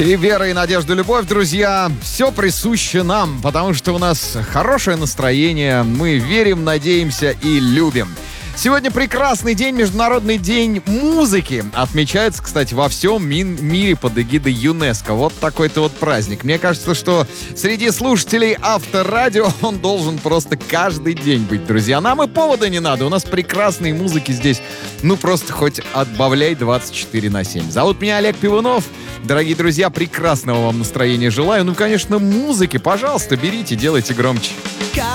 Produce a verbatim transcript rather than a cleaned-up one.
И вера, и надежда, любовь, друзья, все присуще нам, потому что у нас хорошее настроение, мы верим, надеемся и любим. Сегодня прекрасный день, Международный день музыки. Отмечается, кстати, во всем ми- мире под эгидой ЮНЕСКО. Вот такой-то вот праздник. Мне кажется, что среди слушателей Авторадио он должен просто каждый день быть, друзья. Нам и повода не надо. У нас прекрасной музыки здесь. Ну, просто хоть отбавляй двадцать четыре на семь. Зовут меня Олег Пивунов. Дорогие друзья, прекрасного вам настроения желаю. Ну, конечно, музыки. Пожалуйста, берите, делайте громче.